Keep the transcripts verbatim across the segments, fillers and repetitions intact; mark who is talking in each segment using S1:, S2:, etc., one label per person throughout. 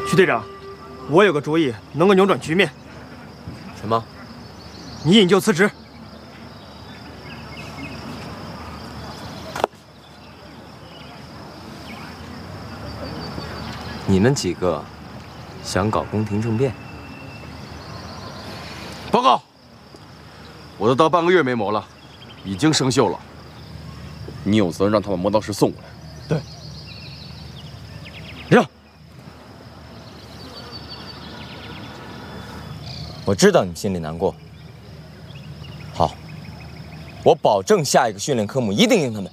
S1: 徐队长，我有个主意能够扭转局面。
S2: 什么？
S1: 你引咎辞职。
S2: 你们几个想搞宫廷政变？
S3: 报告，我的刀半个月没磨了，已经生锈了。你有责任让他把磨刀石送过来。
S1: 对。
S2: 让。我知道你心里难过。好，我保证下一个训练科目一定赢他们。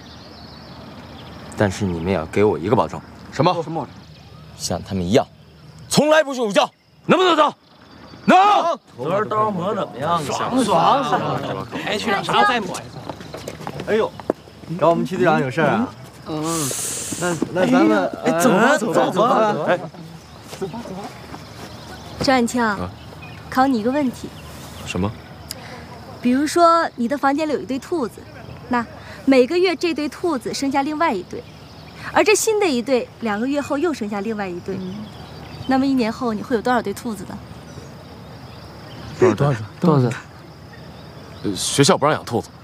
S2: 但是你们也要给我一个保证。
S3: 什么？
S1: 什么？
S2: 像他们一样，从来不睡午觉，
S3: 能不能走？能。
S4: 昨儿刀磨怎么样？
S1: 爽爽爽！
S4: 还去让啥再磨一次？
S5: 哎呦，找我们齐队长有事啊？嗯，那那咱们哎走吧走吧走吧！哎，
S6: 走吧走吧。周安庆，考你一个问题。
S3: 什么？
S6: 比如说你的房间里有一堆兔子，那每个月这堆兔子生下另外一对。而这新的一对，两个月后又生下另外一对，嗯、那么一年后你会有多少对兔子呢？
S3: 多少多少多少？呃，学校不让养兔子。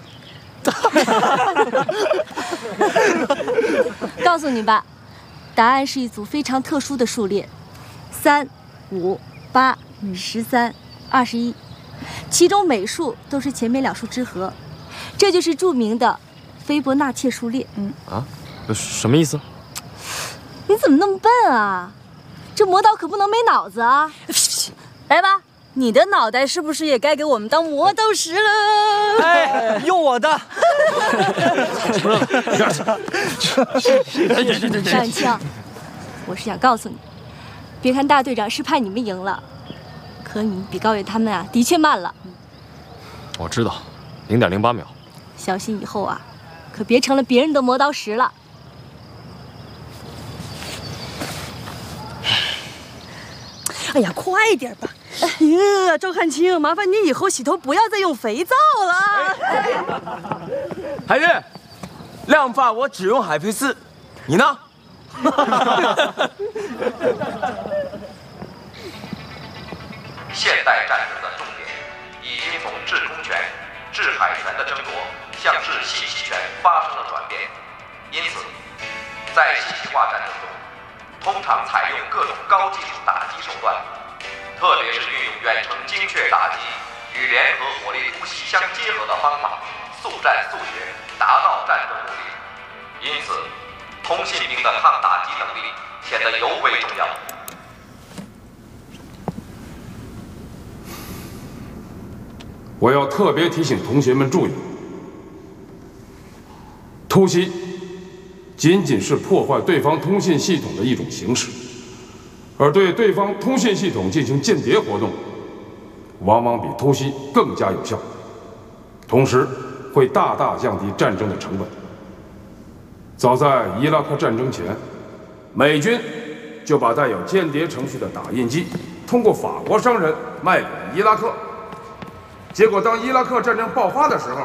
S6: 告诉你吧，答案是一组非常特殊的数列，三、五、八、十三、二十一，其中每数都是前面两数之和，这就是著名的斐波那契数列。嗯
S3: 啊。什么意思？
S6: 你怎么那么笨啊？这磨刀可不能没脑子啊！来吧，你的脑袋是不是也该给我们当磨刀石了？
S5: 哎，用我的！
S6: 张远庆，我是想告诉你，别看大队长是派你们赢了，可你比高远他们啊的确慢了。
S3: 我知道，零点零八秒。
S6: 小心以后啊，可别成了别人的磨刀石了。
S7: 哎呀，快点吧！哎呀，赵汉卿，麻烦你以后洗头不要再用肥皂了。
S2: 海瑞，亮发我只用海飞丝，你呢？
S8: 现代战争的重点已经从制空权、制海权的争夺向制信息权发生了转变，因此，在信息化战争中，通常采用各种高技术打击手段，特别是运用远程精确打击与联合火力突袭相结合的方法，速战速决，达到战争目的。因此，通信兵的抗打击能力显得尤为重要。
S9: 我要特别提醒同学们注意，突袭仅仅是破坏对方通信系统的一种形式，而对对方通信系统进行间谍活动，往往比突袭更加有效，同时会大大降低战争的成本。早在伊拉克战争前，美军就把带有间谍程序的打印机通过法国商人卖给伊拉克。结果，当伊拉克战争爆发的时候，